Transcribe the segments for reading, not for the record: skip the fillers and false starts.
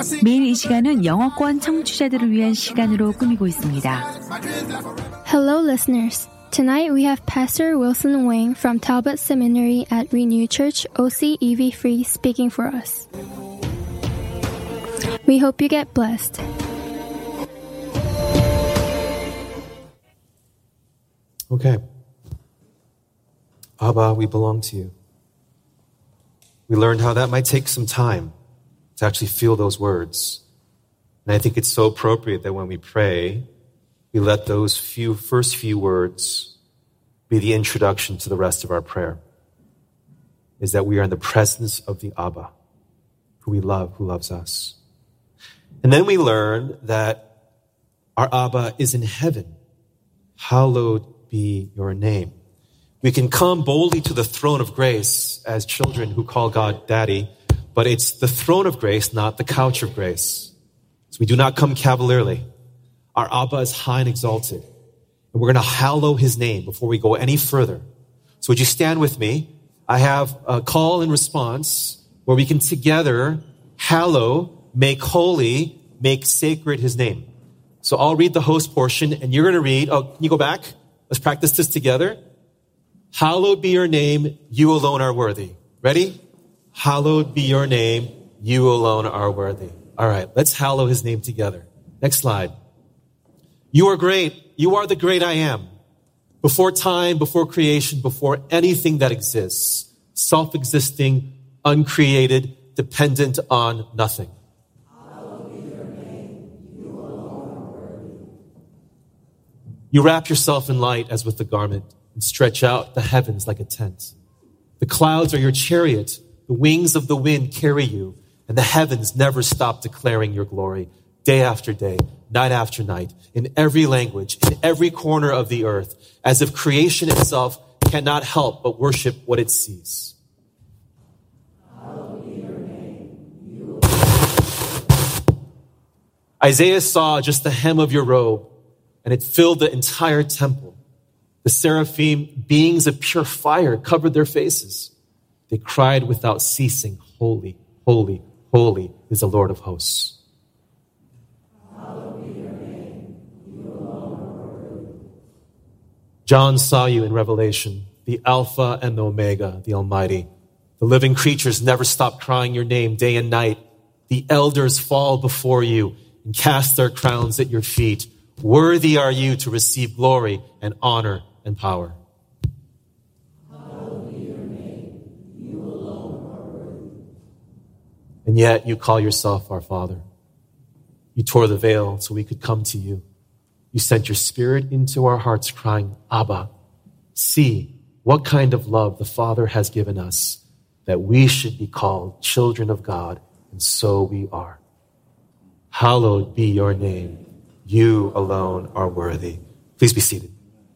매일 이 시간은 영어권 청취자들을 위한 시간으로 꾸미고 있습니다. Hello, listeners. Tonight we have Pastor Wilson Wang from Talbot Seminary at Renew Church OC EV3 speaking for us. We hope you get blessed. Okay. Abba, we belong to you. We learned how that might take some time to actually feel those words. And I think it's so appropriate that when we pray, we let those first few words be the introduction to the rest of our prayer. Is that we are in the presence of the Abba, who we love, who loves us. And then we learn that our Abba is in heaven. Hallowed be your name. We can come boldly to the throne of grace as children who call God Daddy, but it's the throne of grace, not the couch of grace. So we do not come cavalierly. Our Abba is high and exalted. And we're going to hallow his name before we go any further. So would you stand with me? I have a call and response where we can together hallow, make holy, make sacred his name. So I'll read the host portion and you're going to read. Oh, can you go back? Let's practice this together. Hallowed be your name, you alone are worthy. Ready? Hallowed be your name, you alone are worthy. All right, let's hallow his name together. Next slide. You are great. You are the great I am. Before time, before creation, before anything that exists. Self-existing, uncreated, dependent on nothing. Hallowed be your name. You alone are worthy. You wrap yourself in light as with a garment and stretch out the heavens like a tent. The clouds are your chariot. The wings of the wind carry you, and the heavens never stop declaring your glory. Day after day, night after night, in every language, in every corner of the earth, as if creation itself cannot help but worship what it sees. Hallowed be your name. You Isaiah saw just the hem of your robe, and it filled the entire temple. The seraphim, beings of pure fire, covered their faces. They cried without ceasing, Holy, holy, holy is the Lord of hosts. John saw you in Revelation, the Alpha and the Omega, the Almighty. The living creatures never stop crying your name day and night. The elders fall before you and cast their crowns at your feet. Worthy are you to receive glory and honor and power. Hallowed be your name. You alone are worthy. And yet you call yourself our Father. You tore the veil so we could come to you. You sent your Spirit into our hearts crying, Abba, see what kind of love the Father has given us, that we should be called children of God, and so we are. Hallowed be your name. You alone are worthy. Please be seated.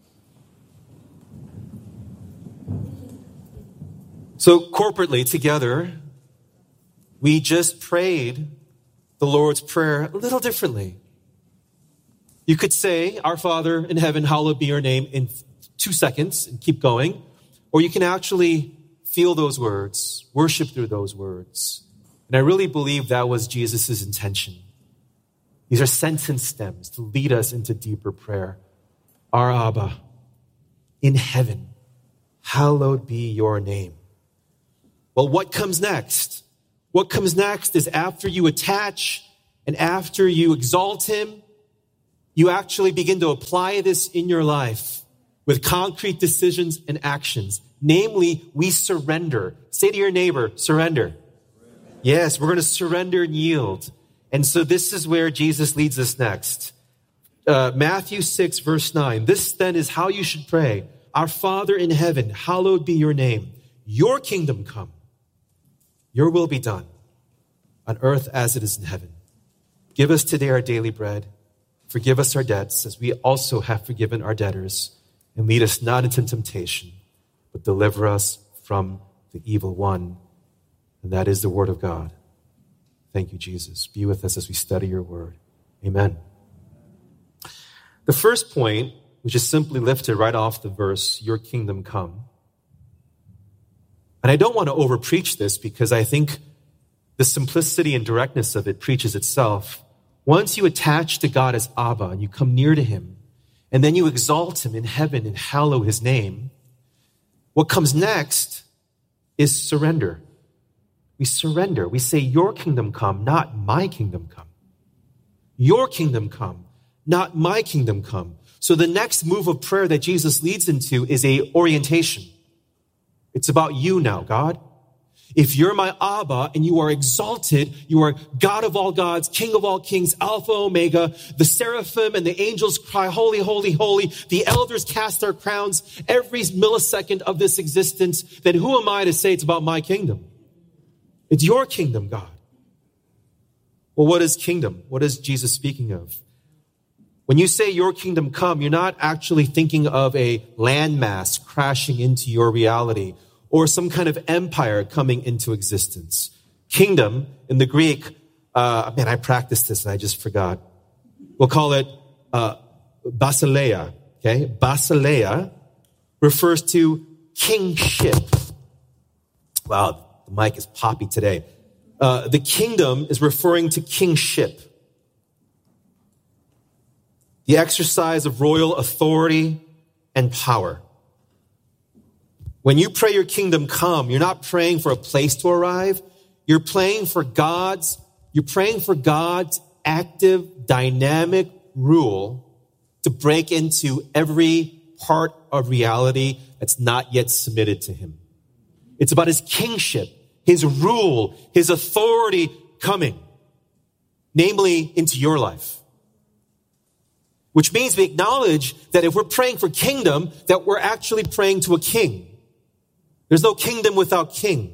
So corporately, together, we just prayed the Lord's Prayer a little differently. You could say, Our Father in heaven, hallowed be your name in 2 seconds and keep going. Or you can actually feel those words, worship through those words. And I really believe that was Jesus' intention. These are sentence stems to lead us into deeper prayer. Our Abba, in heaven, hallowed be your name. Well, what comes next? What comes next is after you attach and after you exalt him, you actually begin to apply this in your life with concrete decisions and actions. Namely, we surrender. Say to your neighbor, surrender. Yes, we're going to surrender and yield. And so this is where Jesus leads us next. Matthew 6, verse 9. This then is how you should pray. Our Father in heaven, hallowed be your name. Your kingdom come. Your will be done on earth as it is in heaven. Give us today our daily bread. Forgive us our debts as we also have forgiven our debtors. And lead us not into temptation, but deliver us from the evil one. And that is the word of God. Thank you, Jesus. Be with us as we study your word. Amen. The first point, which is simply lifted right off the verse, your kingdom come. And I don't want to overpreach this because I think the simplicity and directness of it preaches itself. Once you attach to God as Abba and you come near to him, and then you exalt him in heaven and hallow his name, what comes next is surrender. We surrender. We say, your kingdom come, not my kingdom come. Your kingdom come, not my kingdom come. So the next move of prayer that Jesus leads into is a orientation. It's about you now, God. If you're my Abba and you are exalted, you are God of all gods, King of all kings, Alpha, Omega, the seraphim and the angels cry, holy, holy, holy. The elders cast their crowns every millisecond of this existence. Then who am I to say it's about my kingdom? It's your kingdom, God. Well, what is kingdom? What is Jesus speaking of? When you say your kingdom come, you're not actually thinking of a landmass crashing into your reality or some kind of empire coming into existence. Kingdom in the Greek, I practiced this and I just forgot. We'll call it basileia, okay? Basileia refers to kingship. Wow, the mic is poppy today. The kingdom is referring to kingship. The exercise of royal authority and power. When you pray your kingdom come, you're not praying for a place to arrive. You're praying for God's active, dynamic rule to break into every part of reality that's not yet submitted to him. It's about his kingship, his rule, his authority coming, namely into your life. Which means we acknowledge that if we're praying for kingdom, that we're actually praying to a king. There's no kingdom without king.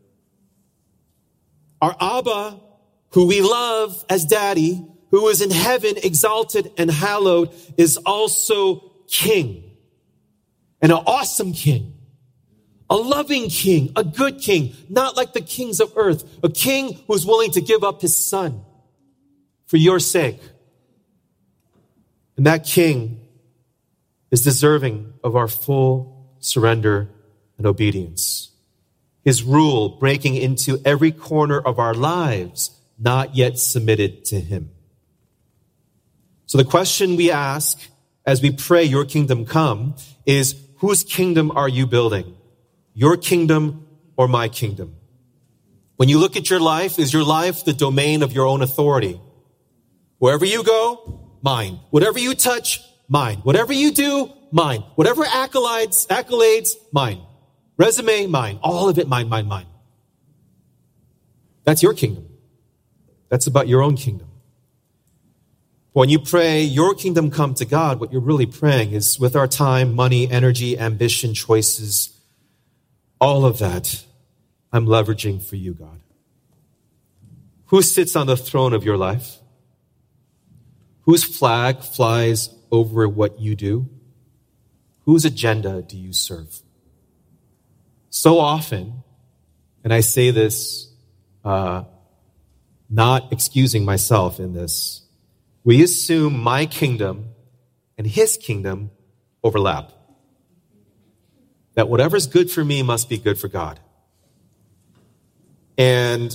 Our Abba, who we love as daddy, who is in heaven, exalted and hallowed, is also king. And an awesome king. A loving king, a good king, not like the kings of earth. A king who's willing to give up his son for your sake. And that king is deserving of our full surrender and obedience. His rule breaking into every corner of our lives, not yet submitted to him. So the question we ask as we pray, your kingdom come, is whose kingdom are you building? Your kingdom or my kingdom? When you look at your life, is your life the domain of your own authority? Wherever you go, mine. Whatever you touch, mine. Whatever you do, mine. Whatever accolades, mine. Resume, mine. All of it, mine. That's your kingdom. That's about your own kingdom. When you pray, your kingdom come to God, what you're really praying is with our time, money, energy, ambition, choices, all of that, I'm leveraging for you, God. Who sits on the throne of your life? Whose flag flies over what you do? Whose agenda do you serve? So often, and I say this, not excusing myself in this, we assume my kingdom and his kingdom overlap. That whatever's good for me must be good for God. And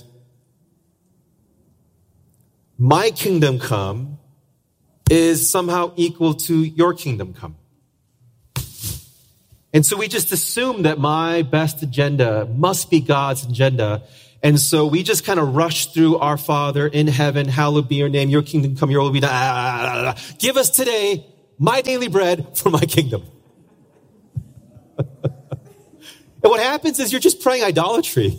my kingdom come is somehow equal to your kingdom come. And so we just assume that my best agenda must be God's agenda. And so we just kind of rush through our Father in heaven, hallowed be your name, your kingdom come, your will be done. Give us today my daily bread for my kingdom. And what happens is you're just praying idolatry.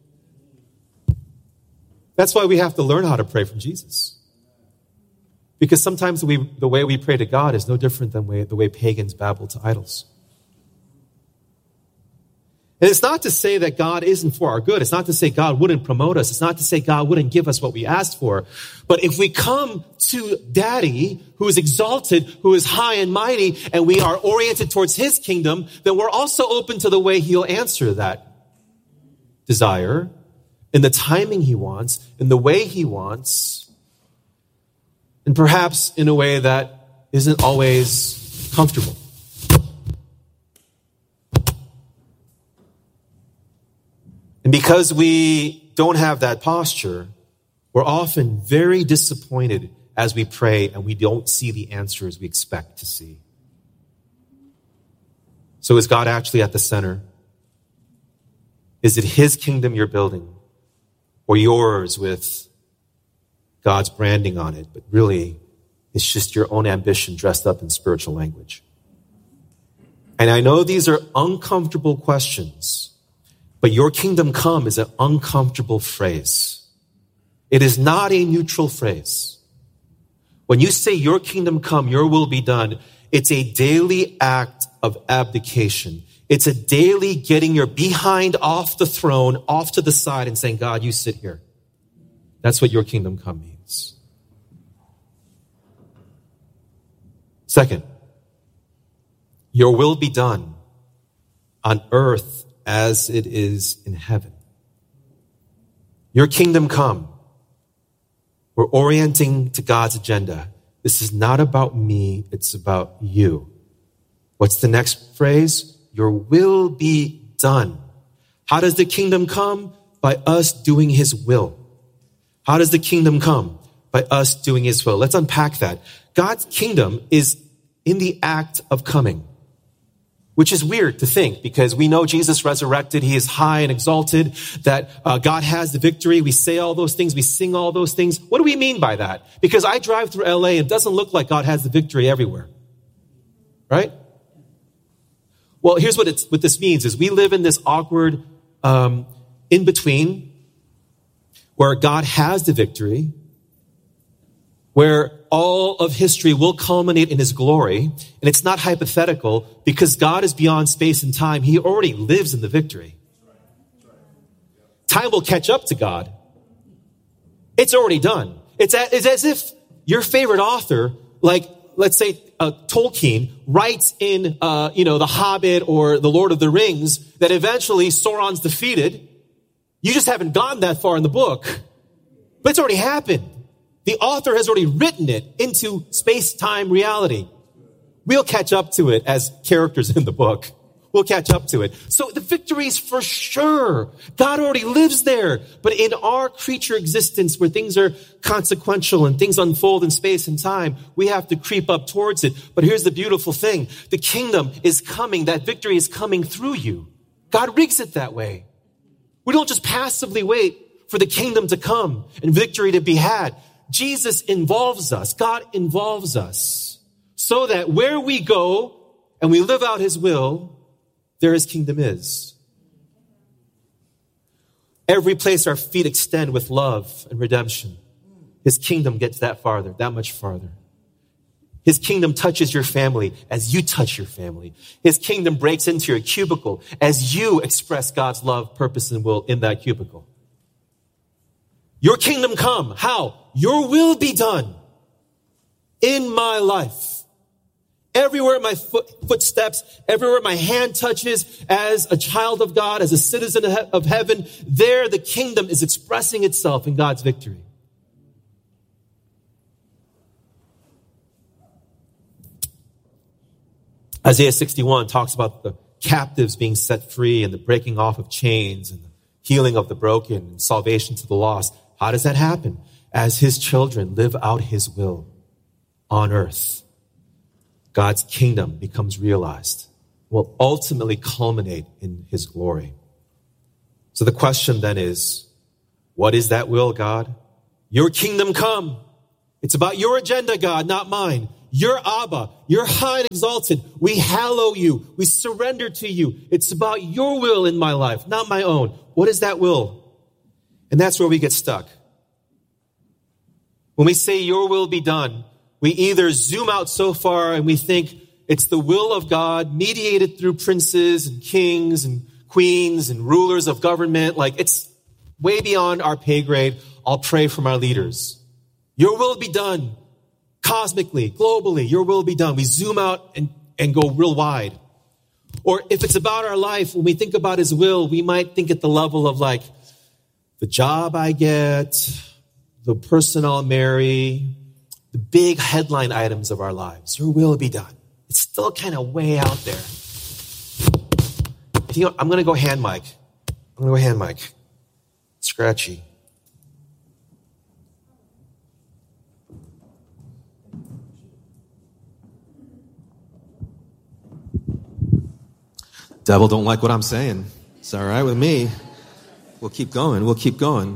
That's why we have to learn how to pray from Jesus. Because sometimes the way we pray to God is no different than the way pagans babble to idols. And it's not to say that God isn't for our good. It's not to say God wouldn't promote us. It's not to say God wouldn't give us what we asked for. But if we come to Daddy, who is exalted, who is high and mighty, and we are oriented towards his kingdom, then we're also open to the way he'll answer that desire, in the timing he wants, in the way he wants, and perhaps in a way that isn't always comfortable. And because we don't have that posture, we're often very disappointed as we pray and we don't see the answers we expect to see. So is God actually at the center? Is it his kingdom you're building, or yours with God's branding on it, but really it's just your own ambition dressed up in spiritual language? And I know these are uncomfortable questions, but your kingdom come is an uncomfortable phrase. It is not a neutral phrase. When you say your kingdom come, your will be done, it's a daily act of abdication. It's a daily getting your behind off the throne, off to the side and saying, God, you sit here. That's what your kingdom come means. Second, your will be done on earth as it is in heaven. Your kingdom come. We're orienting to God's agenda. This is not about me, it's about you. What's the next phrase? Your will be done. How does the kingdom come? By us doing his will. How does the kingdom come? By us doing his will. Let's unpack that. God's kingdom is in the act of coming, which is weird to think because we know Jesus resurrected. He is high and exalted, that God has the victory. We say all those things. We sing all those things. What do we mean by that? Because I drive through LA and it doesn't look like God has the victory everywhere. Right? Well, here's what this means is we live in this awkward in-between where God has the victory, where all of history will culminate in his glory. And it's not hypothetical because God is beyond space and time. He already lives in the victory. Time will catch up to God. It's already done. It's as if your favorite author, like, let's say Tolkien, writes in, The Hobbit or The Lord of the Rings that eventually Sauron's defeated. You just haven't gone that far in the book. But it's already happened. The author has already written it into space-time reality. We'll catch up to it as characters in the book. We'll catch up to it. So the victory is for sure. God already lives there. But in our creature existence where things are consequential and things unfold in space and time, we have to creep up towards it. But here's the beautiful thing. The kingdom is coming. That victory is coming through you. God rigs it that way. We don't just passively wait for the kingdom to come and victory to be had. Jesus involves us. God involves us so that where we go and we live out his will, there his kingdom is. Every place our feet extend with love and redemption, his kingdom gets that much farther. His kingdom touches your family as you touch your family. His kingdom breaks into your cubicle as you express God's love, purpose, and will in that cubicle. Your kingdom come. How? Your will be done in my life. Everywhere my footsteps, everywhere my hand touches as a child of God, as a citizen of heaven, there the kingdom is expressing itself in God's victory. Isaiah 61 talks about the captives being set free and the breaking off of chains and the healing of the broken and salvation to the lost. How does that happen? As his children live out his will on earth. God's kingdom becomes realized, will ultimately culminate in his glory. So the question then is, what is that will, God? Your kingdom come. It's about your agenda, God, not mine. You're Abba. You're high and exalted. We hallow you. We surrender to you. It's about your will in my life, not my own. What is that will? And that's where we get stuck. When we say your will be done, we either zoom out so far and we think it's the will of God mediated through princes and kings and queens and rulers of government. Like it's way beyond our pay grade. I'll pray from our leaders. Your will be done cosmically, globally. Your will be done. We zoom out and go real wide. Or if it's about our life, when we think about his will, we might think at the level of like the job I get, the person I'll marry, the big headline items of our lives. Your will be done. It's still kind of way out there. I'm going to go hand mic. Let's scratchy. Devil don't like what I'm saying. It's all right with me. We'll keep going. We'll keep going.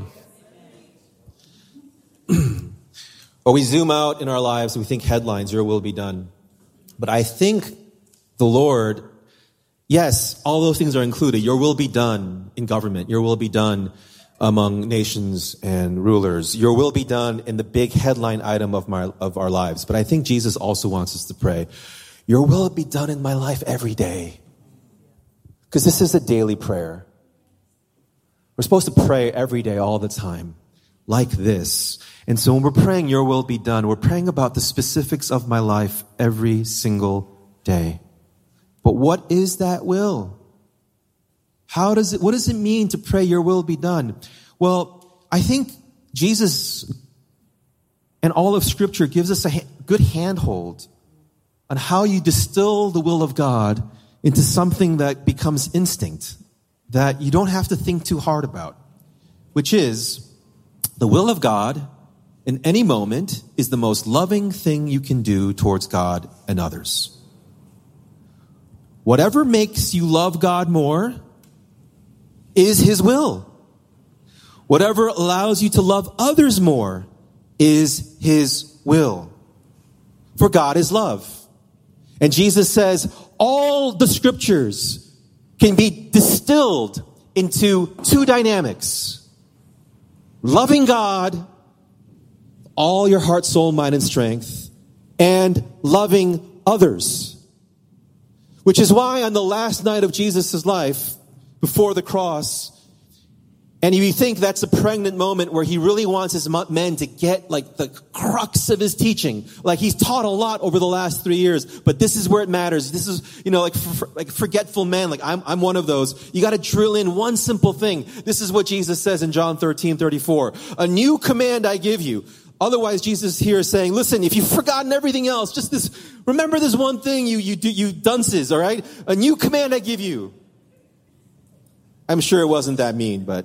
Or we zoom out in our lives and we think headlines, your will be done. But I think the Lord, yes, all those things are included. Your will be done in government. Your will be done among nations and rulers. Your will be done in the big headline item of our lives. But I think Jesus also wants us to pray, your will be done in my life every day. Because this is a daily prayer. We're supposed to pray every day, all the time, like this. And so when we're praying, your will be done, we're praying about the specifics of my life every single day. But what is that will? What does it mean to pray your will be done? Well, I think Jesus and all of Scripture gives us a good handhold on how you distill the will of God into something that becomes instinct, that you don't have to think too hard about, which is the will of God in any moment is the most loving thing you can do towards God and others. Whatever makes you love God more is His will. Whatever allows you to love others more is His will. For God is love. And Jesus says all the Scriptures can be distilled into two dynamics. Loving God, all your heart, soul, mind, and strength, and loving others. Which is why on the last night of Jesus' life, before the cross, and you think that's a pregnant moment where he really wants his men to get like the crux of his teaching. Like he's taught a lot over the last 3 years, but this is where it matters. This is, like forgetful men. Like I'm one of those. You got to drill in one simple thing. This is what Jesus says in John 13:34. A new command I give you. Otherwise, Jesus here is saying, listen, if you've forgotten everything else, just this, remember this one thing, you dunces, all right? A new command I give you. I'm sure it wasn't that mean, but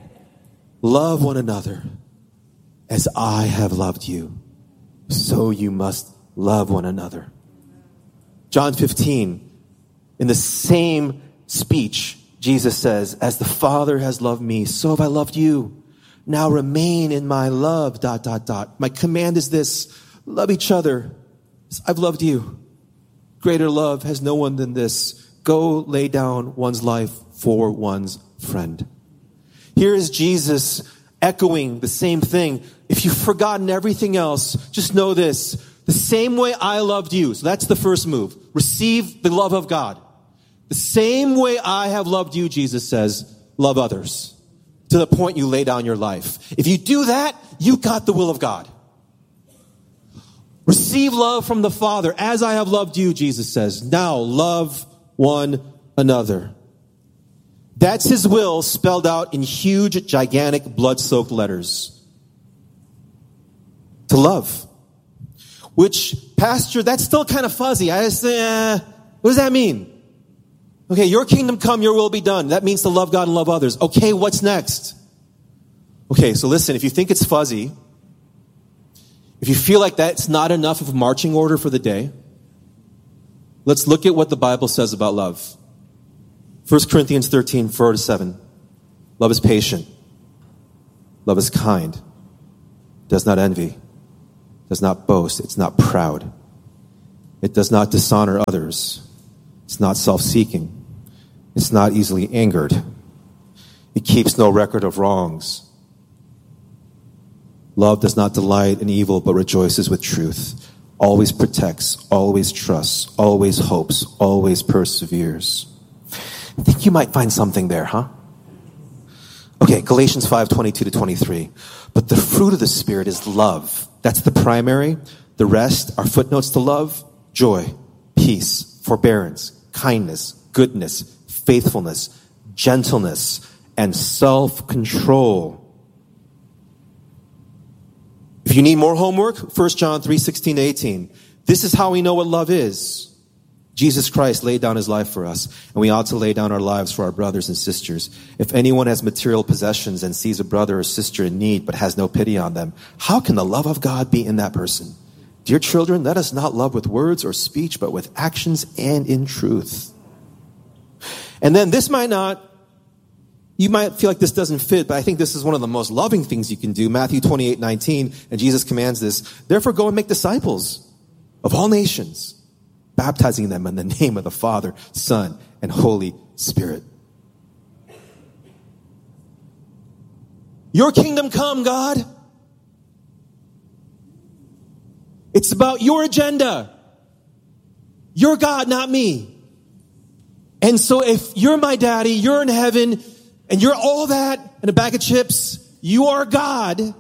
love one another as I have loved you. So you must love one another. John 15, in the same speech, Jesus says, as the Father has loved me, so have I loved you. Now remain in my love, ... My command is this, love each other as I've loved you. Greater love has no one than this. Go lay down one's life for one's friend. Here is Jesus echoing the same thing. If you've forgotten everything else, just know this. The same way I loved you. So that's the first move. Receive the love of God. The same way I have loved you, Jesus says, love others. To the point you lay down your life. If you do that, you got the will of God. Receive love from the Father. As I have loved you, Jesus says. Now love one another. That's His will spelled out in huge, gigantic, blood-soaked letters. To love. Which, Pastor, that's still kind of fuzzy. I just say, what does that mean? Okay, your kingdom come, your will be done. That means to love God and love others. Okay, what's next? Okay, so listen, if you think it's fuzzy, if you feel like that's not enough of a marching order for the day, let's look at what the Bible says about love. 1 Corinthians 13:4-7. Love is patient. Love is kind. Does not envy. Does not boast. It's not proud. It does not dishonor others. It's not self-seeking. It's not easily angered. It keeps no record of wrongs. Love does not delight in evil, but rejoices with truth. Always protects, always trusts, always hopes, always perseveres. I think you might find something there, huh? Okay, Galatians 5:22-23. But the fruit of the Spirit is love. That's the primary. The rest are footnotes to love. Joy, peace, forbearance, kindness, goodness, faithfulness, gentleness, and self-control. If you need more homework, 1 John 3:16-18. This is how we know what love is. Jesus Christ laid down his life for us, and we ought to lay down our lives for our brothers and sisters. If anyone has material possessions and sees a brother or sister in need but has no pity on them, how can the love of God be in that person? Dear children, let us not love with words or speech, but with actions and in truth. And then you might feel like this doesn't fit, but I think this is one of the most loving things you can do. Matthew 28:19, and Jesus commands this. Therefore go and make disciples of all nations, baptizing them in the name of the Father, Son, and Holy Spirit. Your kingdom come, God. It's about your agenda. You're God, not me. And so if you're my daddy, you're in heaven, and you're all that and a bag of chips, you are God.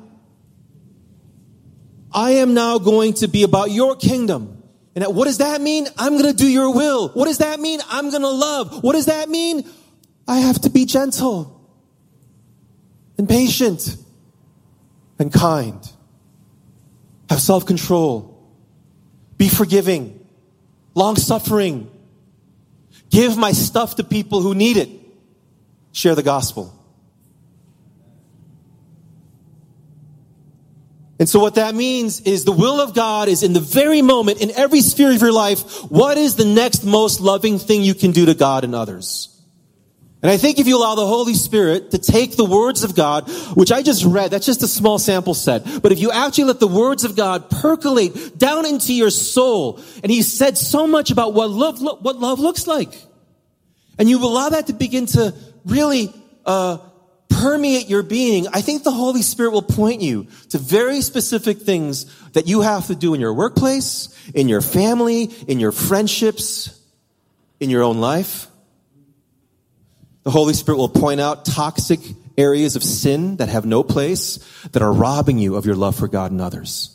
I am now going to be about your kingdom. And what does that mean? I'm going to do your will. What does that mean? I'm going to love. What does that mean? I have to be gentle and patient and kind. Have self-control. Be forgiving. Long-suffering. Give my stuff to people who need it. Share the gospel. And so what that means is the will of God is in the very moment, in every sphere of your life, what is the next most loving thing you can do to God and others? And I think if you allow the Holy Spirit to take the words of God, which I just read, that's just a small sample set. But if you actually let the words of God percolate down into your soul, and he said so much about what love looks like. And you allow that to begin to really permeate your being, I think the Holy Spirit will point you to very specific things that you have to do in your workplace, in your family, in your friendships, in your own life. The Holy Spirit will point out toxic areas of sin that have no place, that are robbing you of your love for God and others.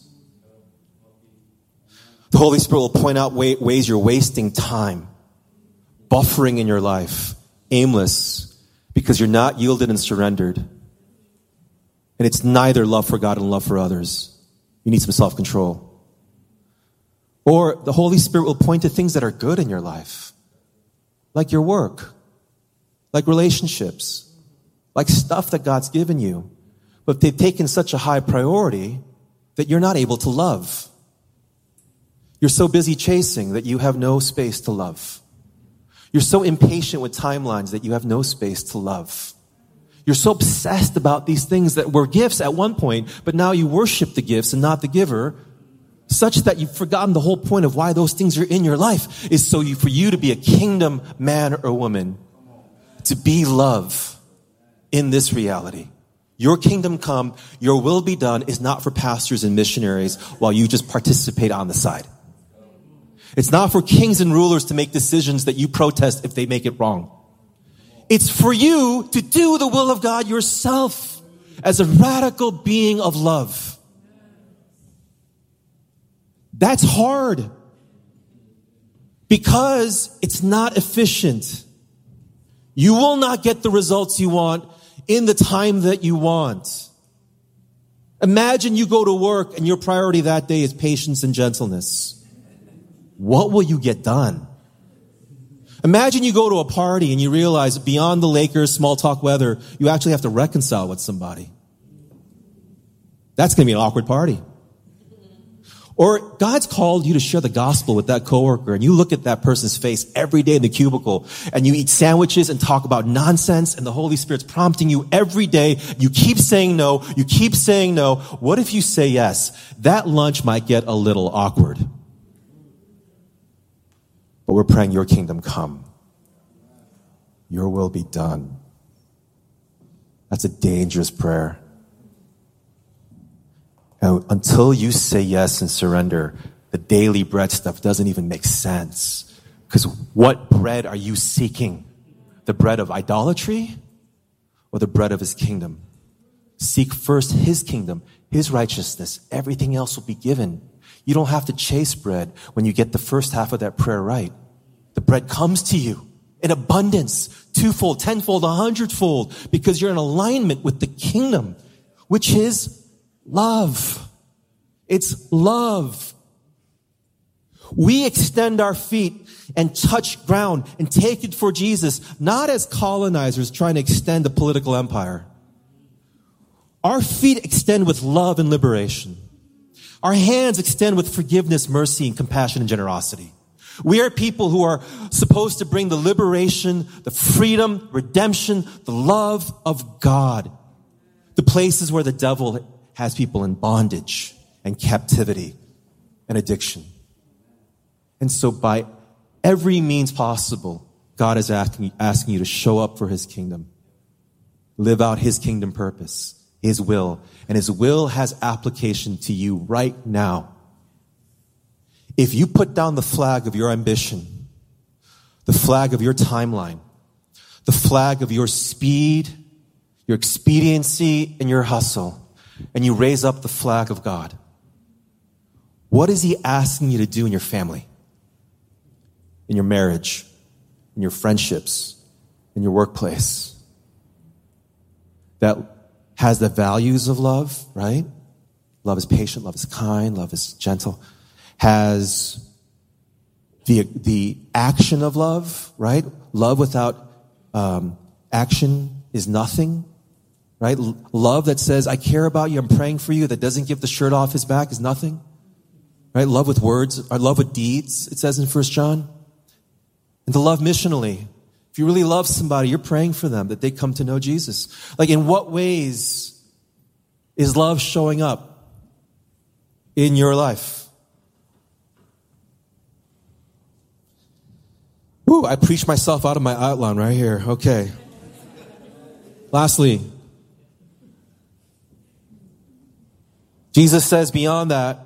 The Holy Spirit will point out ways you're wasting time, buffering in your life, aimless, because you're not yielded and surrendered. And it's neither love for God and love for others. You need some self-control. Or the Holy Spirit will point to things that are good in your life, like your work, like relationships, like stuff that God's given you. But they've taken such a high priority that you're not able to love. You're so busy chasing that you have no space to love. You're so impatient with timelines that you have no space to love. You're so obsessed about these things that were gifts at one point, but now you worship the gifts and not the giver, such that you've forgotten the whole point of why those things are in your life is so for you to be a kingdom man or woman, to be love in this reality. Your kingdom come, your will be done is not for pastors and missionaries while you just participate on the side. It's not for kings and rulers to make decisions that you protest if they make it wrong. It's for you to do the will of God yourself as a radical being of love. That's hard because it's not efficient. You will not get the results you want in the time that you want. Imagine you go to work and your priority that day is patience and gentleness. What will you get done? Imagine you go to a party and you realize beyond the Lakers small talk weather, you actually have to reconcile with somebody. That's going to be an awkward party. Or God's called you to share the gospel with that coworker, and you look at that person's face every day in the cubicle, and you eat sandwiches and talk about nonsense, and the Holy Spirit's prompting you every day. You keep saying no. You keep saying no. What if you say yes? That lunch might get a little awkward. But we're praying your kingdom come. Your will be done. That's a dangerous prayer. And until you say yes and surrender, the daily bread stuff doesn't even make sense. Because what bread are you seeking? The bread of idolatry or the bread of his kingdom? Seek first his kingdom, his righteousness. Everything else will be given. You don't have to chase bread when you get the first half of that prayer right. The bread comes to you in abundance, twofold, tenfold, 100-fold, because you're in alignment with the kingdom, which is love. It's love. We extend our feet and touch ground and take it for Jesus, not as colonizers trying to extend a political empire. Our feet extend with love and liberation. Our hands extend with forgiveness, mercy, and compassion and generosity. We are people who are supposed to bring the liberation, the freedom, redemption, the love of God. The places where the devil has people in bondage and captivity and addiction. And so by every means possible, God is asking you to show up for his kingdom. Live out his kingdom purpose, his will. And his will has application to you right now. If you put down the flag of your ambition, the flag of your timeline, the flag of your speed, your expediency, and your hustle, and you raise up the flag of God, what is he asking you to do in your family, in your marriage, in your friendships, in your workplace? That has the values of love, right? Love is patient, love is kind, love is gentle. Has the action of love, right? Love without action is nothing, right? Love that says, I care about you, I'm praying for you, that doesn't give the shirt off his back is nothing, right? Love with words, or love with deeds, it says in 1 John. And to love missionally. If you really love somebody, you're praying for them, that they come to know Jesus. Like, in what ways is love showing up in your life? Ooh, I preached myself out of my outline right here. Okay. Lastly, Jesus says beyond that,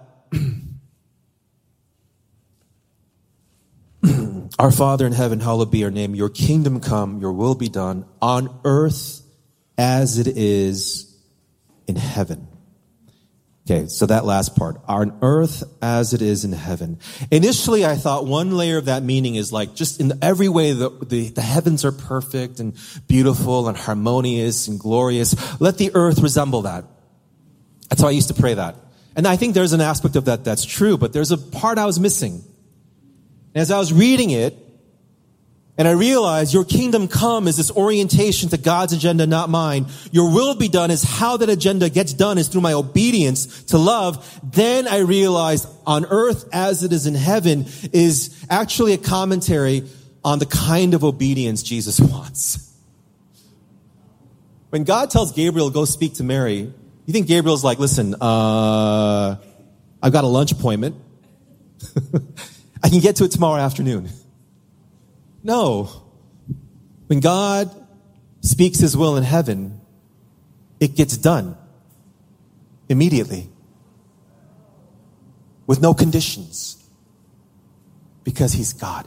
Our Father in heaven, hallowed be your name. Your kingdom come, your will be done on earth as it is in heaven. Okay, so that last part, on earth as it is in heaven. Initially, I thought one layer of that meaning is like, just in every way, the heavens are perfect and beautiful and harmonious and glorious. Let the earth resemble that. That's how I used to pray that. And I think there's an aspect of that that's true, but there's a part I was missing. As I was reading it, and I realized your kingdom come is this orientation to God's agenda, not mine. Your will be done is how that agenda gets done is through my obedience to love. Then I realized on earth as it is in heaven is actually a commentary on the kind of obedience Jesus wants. When God tells Gabriel, go speak to Mary, you think Gabriel's like, listen, I've got a lunch appointment. I can get to it tomorrow afternoon. No. When God speaks his will in heaven, it gets done immediately with no conditions because he's God.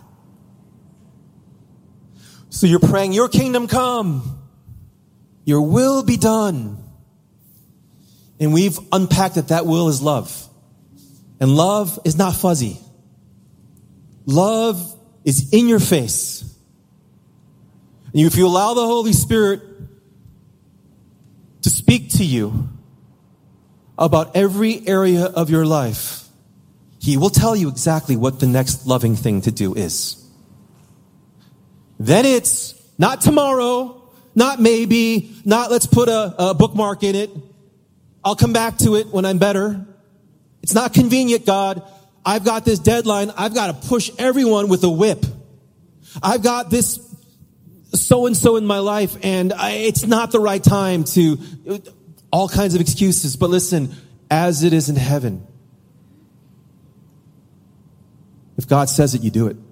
So you're praying, your kingdom come, your will be done. And we've unpacked that will is love. And love is not fuzzy. Love is in your face. And if you allow the Holy Spirit to speak to you about every area of your life, he will tell you exactly what the next loving thing to do is. Then it's not tomorrow, not maybe, not let's put a bookmark in it. I'll come back to it when I'm better. It's not convenient, God. I've got this deadline. I've got to push everyone with a whip. I've got this so-and-so in my life, and it's not the right time to, all kinds of excuses. But listen, as it is in heaven, if God says it, you do it.